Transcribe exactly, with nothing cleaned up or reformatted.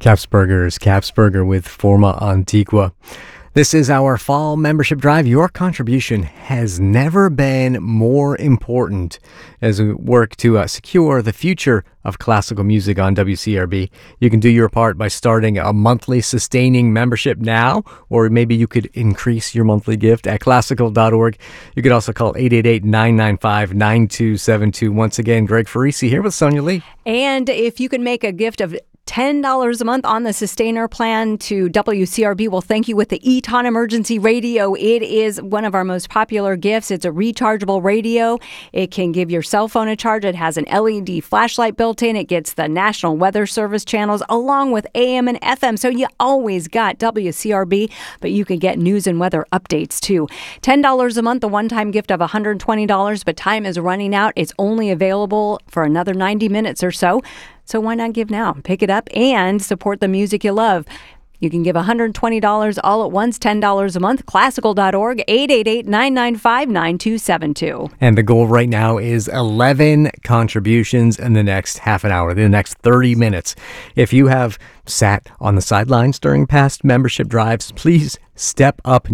Capsburgers, Capsburger with Forma Antigua. This is our fall membership drive. Your contribution has never been more important as we work to uh, secure the future of classical music on W C R B. You can do your part by starting a monthly sustaining membership now, or maybe you could increase your monthly gift at classical dot org. You could also call eight eight eight, nine nine five, nine two seven two. Once again, Greg Farisi here with Sonia Lee. And if you can make a gift of ten dollars a month on the Sustainer plan to W C R B, we'll thank you with the Eton Emergency Radio. It is one of our most popular gifts. It's a rechargeable radio. It can give your cell phone a charge. It has an L E D flashlight built in. It gets the National Weather Service channels along with A M and F M. So you always got W C R B, but you can get news and weather updates too. ten dollars a month, a one-time gift of one hundred twenty dollars, but time is running out. It's only available for another ninety minutes or so. So why not give now? Pick it up and support the music you love. You can give one hundred twenty dollars all at once, ten dollars a month, classical dot org, eight eight eight, nine nine five, nine two seven two. And the goal right now is eleven contributions in the next half an hour, the next thirty minutes. If you have sat on the sidelines during past membership drives, please step up